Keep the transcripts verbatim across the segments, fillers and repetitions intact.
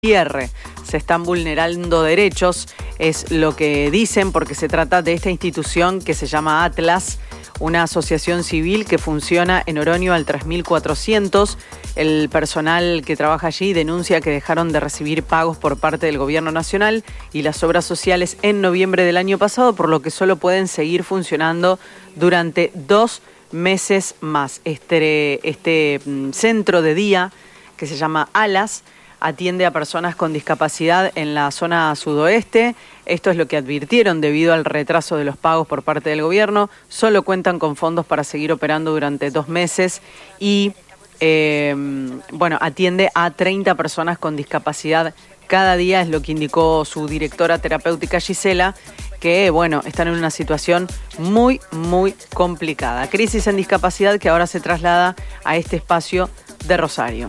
cierre. Se están vulnerando derechos, es lo que dicen, porque se trata de esta institución que se llama Atlas, una asociación civil que funciona en Oroño al tres mil cuatrocientos. El personal que trabaja allí denuncia que dejaron de recibir pagos por parte del gobierno nacional y las obras sociales en noviembre del año pasado, por lo que solo pueden seguir funcionando durante dos meses más. Este, este centro de día, que se llama Alas, atiende a personas con discapacidad en la zona sudoeste. Esto es lo que advirtieron debido al retraso de los pagos por parte del gobierno. Solo cuentan con fondos para seguir operando durante dos meses y, eh, bueno, atiende a treinta personas con discapacidad cada día, es lo que indicó su directora terapéutica Gisela, que, bueno, están en una situación muy, muy complicada. Crisis en discapacidad que ahora se traslada a este espacio de Rosario.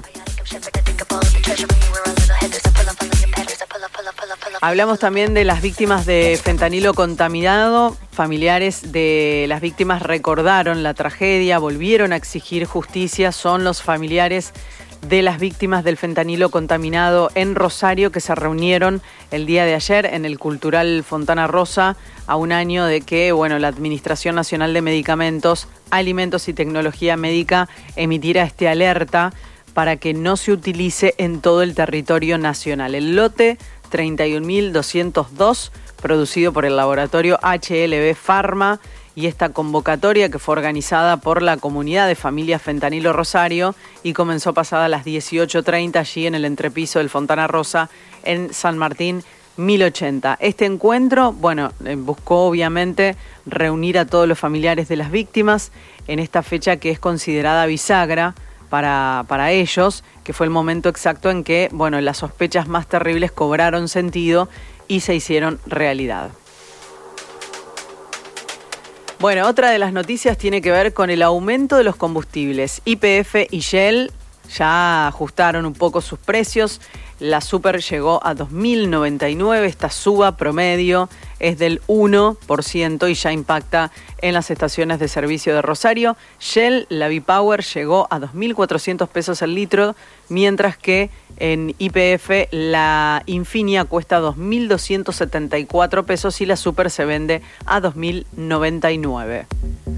Hablamos también de las víctimas de fentanilo contaminado. Familiares de las víctimas recordaron la tragedia, volvieron a exigir justicia. Son los familiares de las víctimas del fentanilo contaminado en Rosario que se reunieron el día de ayer en el Cultural Fontana Rosa, a un año de que, bueno, la Administración Nacional de Medicamentos, Alimentos y Tecnología Médica emitiera este alerta para que no se utilice en todo el territorio nacional. El lote treinta y un mil doscientos dos, producido por el laboratorio H L B Pharma, y esta convocatoria que fue organizada por la Comunidad de Familias Fentanilo Rosario y comenzó pasada las dieciocho treinta allí en el entrepiso del Fontana Rosa en San Martín mil ochenta. Este encuentro, bueno, buscó obviamente reunir a todos los familiares de las víctimas en esta fecha que es considerada bisagra para, para ellos, que fue el momento exacto en que, bueno, las sospechas más terribles cobraron sentido y se hicieron realidad. Bueno, otra de las noticias tiene que ver con el aumento de los combustibles. Y P F y Shell ya ajustaron un poco sus precios. La super llegó a dos mil noventa y nueve, esta suba promedio es del uno por ciento y ya impacta en las estaciones de servicio de Rosario. Shell, la V-Power, llegó a dos mil cuatrocientos pesos el litro, mientras que en Y P F la Infinia cuesta dos mil doscientos setenta y cuatro pesos y la super se vende a dos mil noventa y nueve.